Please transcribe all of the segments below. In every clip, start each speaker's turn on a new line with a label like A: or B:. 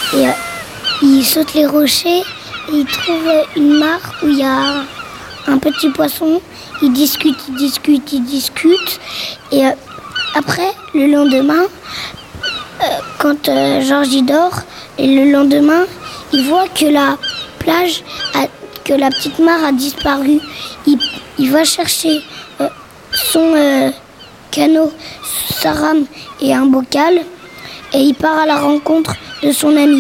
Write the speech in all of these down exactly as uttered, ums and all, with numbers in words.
A: Et euh, il saute les rochers et il trouve une mare où il y a un petit poisson. Il discute, il discute, il discute. Et euh, après, le lendemain, euh, quand euh, Georges y dort, et le lendemain, il voit que la plage, a, que la petite mare a disparu. Il, il va chercher euh, son euh, canot, sa rame et un bocal. Et il part à la rencontre de son ami.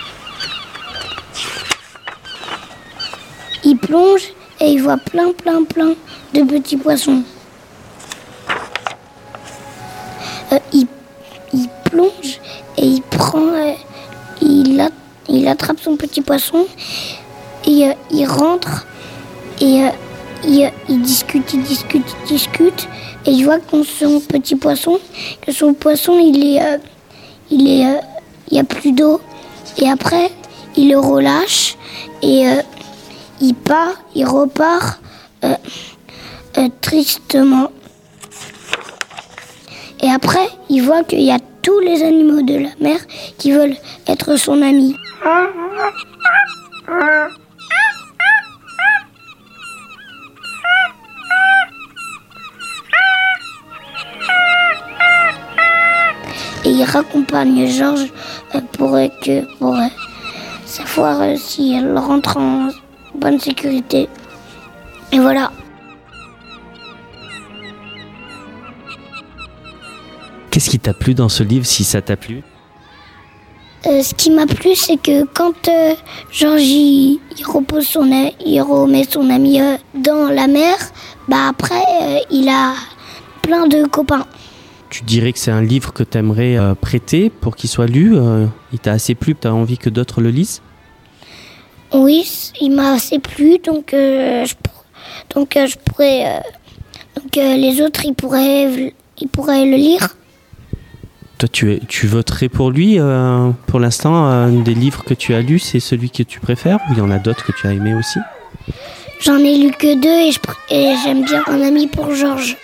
A: Il plonge et il voit plein, plein, plein de petits poissons. Euh, il, il plonge et il prend, euh, il, a, il attrape son petit poisson et euh, il rentre et euh, il, il discute, il discute, il discute et il voit que son petit poisson, que son poisson, il est, euh, il est, euh, il y a plus d'eau et après il le relâche et euh, il part, il repart euh, euh, tristement. Et après, il voit qu'il y a tous les animaux de la mer qui veulent être son ami. Et il raccompagne Georges pour, que, pour savoir si elle rentre en bonne sécurité. Et voilà.
B: Qu'est-ce qui t'a plu dans ce livre, si ça t'a plu ?
A: euh, Ce qui m'a plu, c'est que quand euh, Georges il, il repose son, il remet son ami euh, dans la mer, bah après euh, il a plein de copains.
B: Tu dirais que c'est un livre que tu aimerais euh, prêter pour qu'il soit lu euh, il t'a assez plu, tu as envie que d'autres le lisent ?
A: Oui, il m'a assez plu, donc, euh, je, donc euh, je pourrais, euh, donc euh, les autres ils pourraient, ils pourraient le lire.
B: Toi, tu, es, tu voterais pour lui euh, pour l'instant, un des livres que tu as lus, c'est celui que tu préfères ou il y en a d'autres que tu as aimés aussi ?
A: J'en ai lu que deux et, je, et j'aime bien Un ami pour Georges.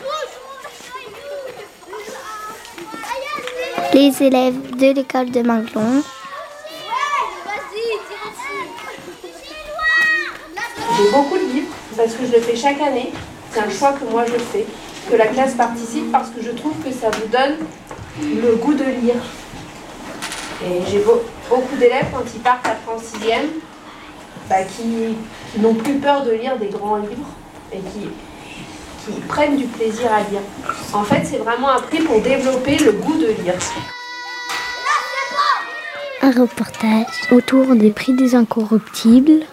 C: Les élèves de l'école de Manglon.
D: J'ai beaucoup de livres parce que je le fais chaque année. C'est un choix que moi je fais, que la classe participe parce que je trouve que ça vous donne le goût de lire. Et j'ai beau, beaucoup d'élèves quand ils partent après en sixième, bah, qui, qui n'ont plus peur de lire des grands livres et qui, qui prennent du plaisir à lire. En fait, c'est vraiment un prix pour développer le goût de lire.
C: Un reportage autour des prix des incorruptibles.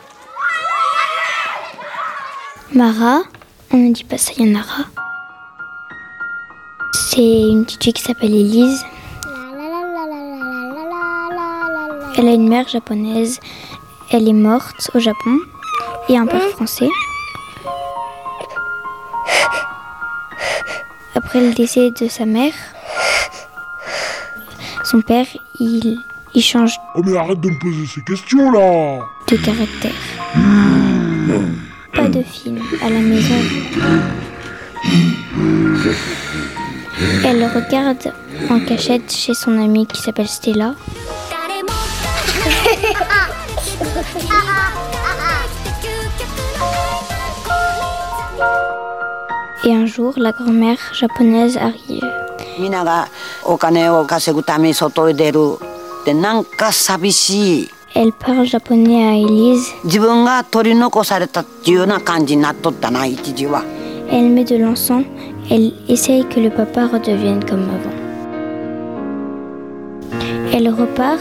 C: Mara, on ne dit pas Sayonara. C'est une petite fille qui s'appelle Elise. Elle a une mère japonaise. Elle est morte au Japon et un père français. Après le décès de sa mère, son père, il, il change
E: oh mais arrête de me poser ces questions là
C: de caractère. Mmh. Pas de film à la maison. Elle regarde en cachette chez son amie qui s'appelle Stella. Et un jour, la grand-mère japonaise arrive. Elle parle japonais à Elise. Elle met de l'encens. Elle essaye que le papa redevienne comme avant. Elle repart.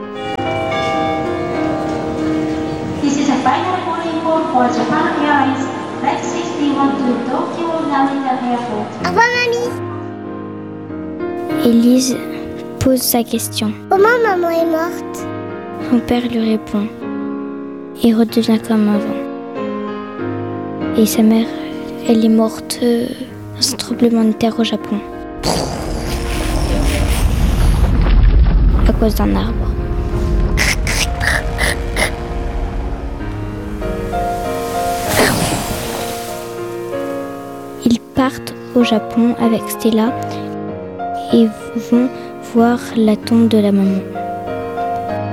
F: This is a final boarding call for Japan Airlines Flight sixty-one to Tokyo Narita Airport.
A: Au revoir, mamie.
C: Elise pose sa question.
A: Comment maman est morte ?
C: Son père lui répond. Il redevient comme avant. Et sa mère, elle est morte euh, dans un tremblement de terre au Japon. À cause d'un arbre. Ils partent au Japon avec Stella et vont voir la tombe de la maman.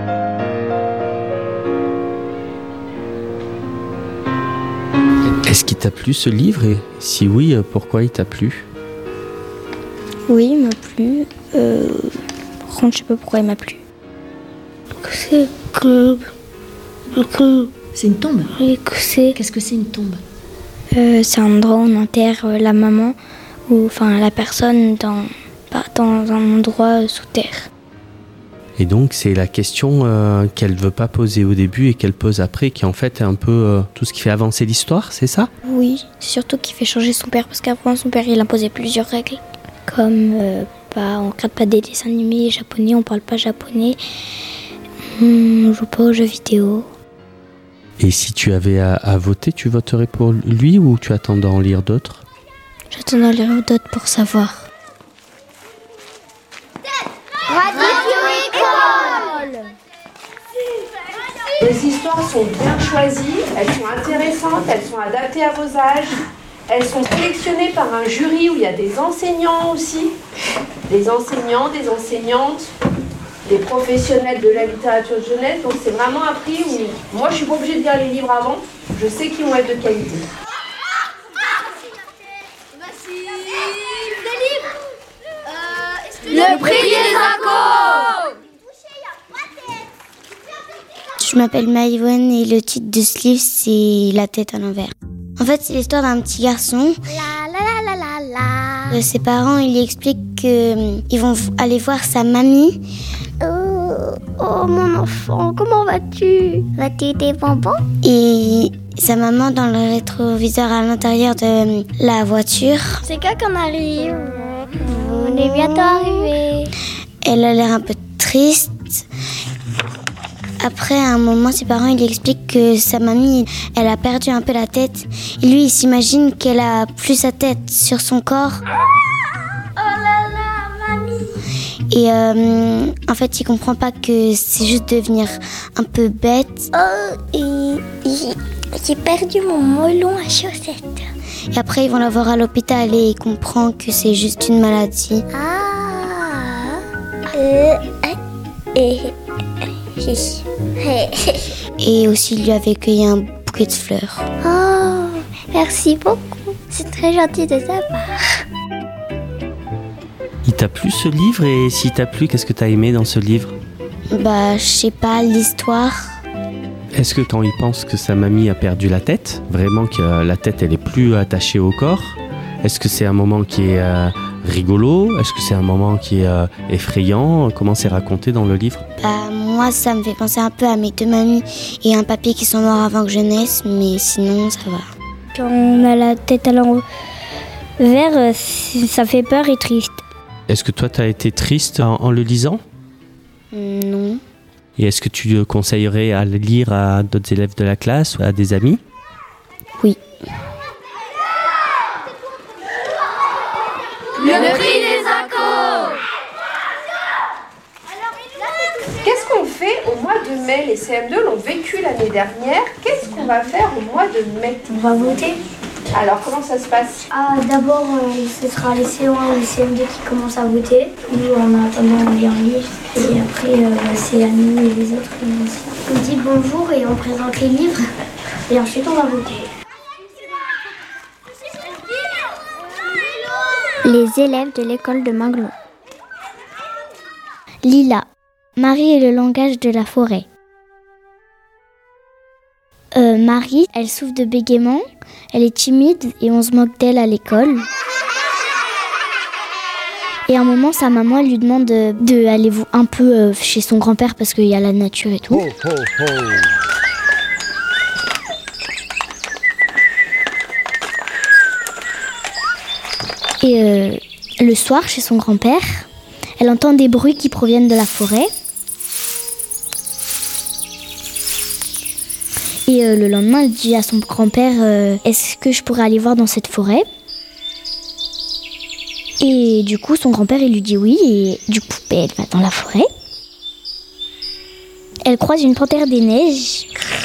B: Est-ce qu'il t'a plu ce livre et si oui, pourquoi il t'a plu?
C: Oui, il m'a plu. Euh, par contre, je sais pas pourquoi il m'a plu. C'est que... que...
G: C'est une tombe?
C: Oui, que c'est...
G: Qu'est-ce que c'est une tombe?
C: euh, C'est un endroit où on enterre la maman, ou enfin la personne dans, dans un endroit sous terre.
B: Et donc c'est la question euh, qu'elle veut pas poser au début et qu'elle pose après, qui en fait est un peu euh, tout ce qui fait avancer l'histoire, c'est ça?
C: Oui, c'est surtout qu'il fait changer son père, parce qu'avant son père il imposait plusieurs règles, comme euh, pas, on regarde pas des dessins animés japonais, on parle pas japonais, on joue pas aux jeux vidéo.
B: Et si tu avais à, à voter, tu voterais pour lui ou tu attends d'en lire d'autres?
C: J'attends d'en lire d'autres pour savoir.
D: Les histoires sont bien choisies, elles sont intéressantes, elles sont adaptées à vos âges. Elles sont sélectionnées par un jury où il y a des enseignants aussi, des enseignants, des enseignantes, des professionnels de la littérature de jeunesse. Donc c'est vraiment un prix où moi je suis pas obligée de lire les livres avant, je sais qu'ils vont être de qualité.
H: Le prix des Incos.
A: Je m'appelle Maïwan et le titre de ce livre, c'est La tête à l'envers. En fait, c'est l'histoire d'un petit garçon.
H: La la la la la la.
A: Ses parents, ils lui expliquent qu'ils vont aller voir sa mamie.
H: Oh, oh mon enfant, comment vas-tu? Vas-tu des bonbons?
A: Et sa maman dans le rétroviseur à l'intérieur de la voiture.
H: C'est quand qu'on arrive? On est bientôt arrivé.
A: Elle a l'air un peu triste. Après, à un moment, ses parents ils lui expliquent que sa mamie, elle a perdu un peu la tête. Et lui, il s'imagine qu'elle a plus sa tête sur son corps.
H: Oh là là, mamie.
A: Et euh, en fait, il comprend pas que c'est juste devenir un peu bête.
H: Oh, et j'ai, j'ai perdu mon melon à chaussettes.
A: Et après, ils vont la voir à l'hôpital et il comprend que c'est juste une maladie.
H: Ah. Euh, et...
A: Et aussi, il lui avait cueilli un bouquet de fleurs.
H: Oh, merci beaucoup. C'est très gentil de ta part.
B: Il t'a plu ce livre et s'il t'a plu, qu'est-ce que t'as aimé dans ce livre?
A: Bah, je sais pas, l'histoire.
B: Est-ce que quand il pense que sa mamie a perdu la tête, vraiment que la tête elle est plus attachée au corps, est-ce que c'est un moment qui est euh, rigolo? Est-ce que c'est un moment qui est euh, effrayant? Comment c'est raconté dans le livre?
A: Bah, moi, ça me fait penser un peu à mes deux mamies et un papy qui sont morts avant que je naisse, mais sinon, ça va.
C: Quand on a la tête à l'envers, ça fait peur et triste.
B: Est-ce que toi, t'as été triste en, en le lisant?
A: Non.
B: Et est-ce que tu conseillerais à le lire à d'autres élèves de la classe ou à des amis?
A: Oui.
H: Le prix des Incos.
D: Qu'est-ce qu'on fait au mois de mai? Les C M deux l'ont vécu l'année dernière. Qu'est-ce qu'on va faire au mois de mai?
A: On va voter.
D: Alors, comment ça se passe?
A: Ah, d'abord, euh, ce sera les C E un et les C M deux qui commencent à voter. Nous, en attendant, on lit un livre. Et après, euh, c'est à nous et les autres. On dit bonjour et on présente les livres. Et ensuite, on va voter.
C: Les élèves de l'école de Minglon. Lila. Marie est le langage de la forêt. Euh, Marie, elle souffre de bégaiement, elle est timide et on se moque d'elle à l'école. Et à un moment, sa maman elle lui demande de, de aller un peu chez son grand-père parce qu'il y a la nature et tout.
E: Ho, ho, ho.
C: Et euh, le soir, chez son grand-père, elle entend des bruits qui proviennent de la forêt. Et euh, le lendemain, elle dit à son grand-père euh, « Est-ce que je pourrais aller voir dans cette forêt ?» Et du coup, son grand-père, il lui dit oui. Et du coup, elle va dans la forêt. Elle croise une panthère des neiges.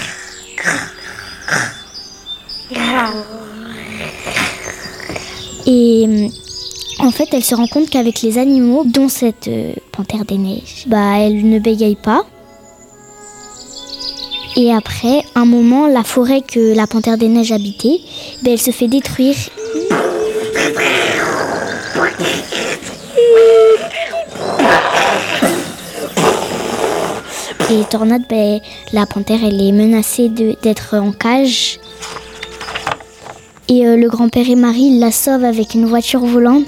C: Et en fait, elle se rend compte qu'avec les animaux, dont cette euh, panthère des neiges, bah, elle ne bégaye pas. Et après, un moment, la forêt que la Panthère des Neiges habitait, ben, elle se fait détruire. Et Tornade, ben, la panthère, elle est menacée de, d'être en cage. Et euh, le grand-père et Marie, ils la sauvent avec une voiture volante.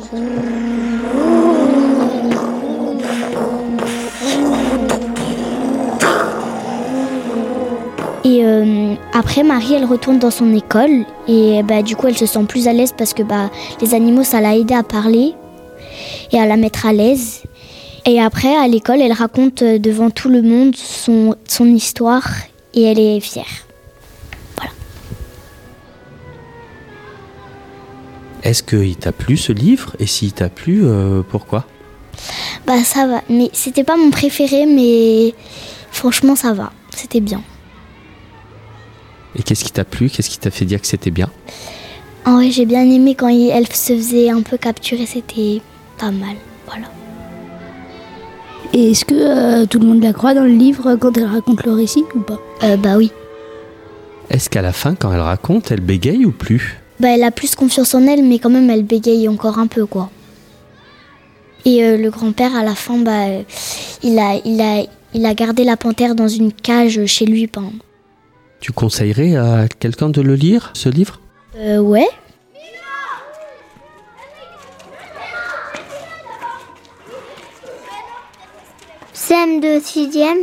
C: Et euh, après, Marie, elle retourne dans son école. Et bah, du coup, elle se sent plus à l'aise parce que bah, les animaux, ça l'a aidé à parler et à la mettre à l'aise. Et après, à l'école, elle raconte devant tout le monde son, son histoire et elle est fière. Voilà.
B: Est-ce qu'il t'a plu ce livre? Et s'il t'a plu, euh, pourquoi?
C: Bah ça va, mais c'était pas mon préféré, mais franchement ça va, c'était bien.
B: Et qu'est-ce qui t'a plu? Qu'est-ce qui t'a fait dire que c'était bien?
C: En vrai, j'ai bien aimé quand elle se faisait un peu capturer, c'était pas mal, voilà.
G: Et est-ce que euh, tout le monde la croit dans le livre quand elle raconte le récit ou pas?
C: euh, Bah oui.
B: Est-ce qu'à la fin, quand elle raconte, elle bégaye ou plus?
C: Bah elle a plus confiance en elle, mais quand même elle bégaye encore un peu, quoi. Et euh, le grand-père, à la fin, bah, euh, il, a, il, a, il a gardé la panthère dans une cage chez lui. Pendant.
B: Tu conseillerais à quelqu'un de le lire, ce livre?
C: Euh, ouais.
H: C M deux sixième.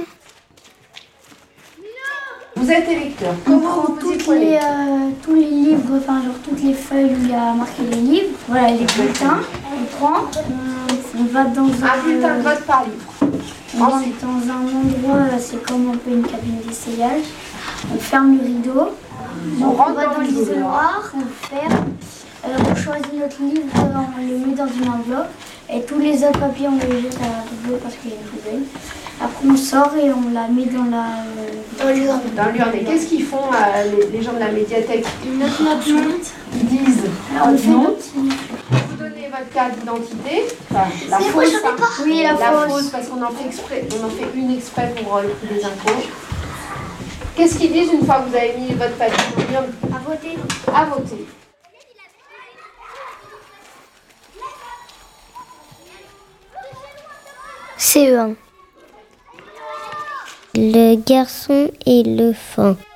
D: Vous êtes électeur.
I: On
D: Comment
I: prend
D: vous
I: toutes
D: y prenez
I: les, euh, tous les livres, enfin genre toutes les feuilles où il y a marqué les livres. Voilà, les bulletins. On prend, on, on va dans un,
D: Un bulletin de vote par livre.
I: on va
D: Ensuite,
I: dans un endroit, euh, c'est comme un peu une cabine d'essayage. On ferme le rideau.
D: on
I: On
D: rentre
I: va
D: dans
I: dans
D: le livre.
I: l'isoloir, on ferme. Euh, on choisit notre livre, on le met dans une enveloppe. Et tous les autres papiers, on les jette à la poubelle parce qu'il y a une poubelle. Après, on sort et on la met dans la...
D: Dans l'urne. Dans l'urne. Et qu'est-ce qu'ils font, euh, les, les gens de la médiathèque?
I: Une note, note, note.
D: Ils disent
I: On fait
D: non.
I: notre...
D: Vous donnez votre carte d'identité. Enfin, la
I: C'est
D: fausse.
I: moi, j'en ai pas.
D: hein.
I: Oui, la fausse.
D: fausse, parce qu'on en fait exprès. On en fait une exprès pour euh, le prix des impôts. Qu'est-ce qu'ils disent une fois que vous avez mis votre papier dans l'urne?
I: À voter.
D: À voter.
H: C E un. Le garçon et le fan.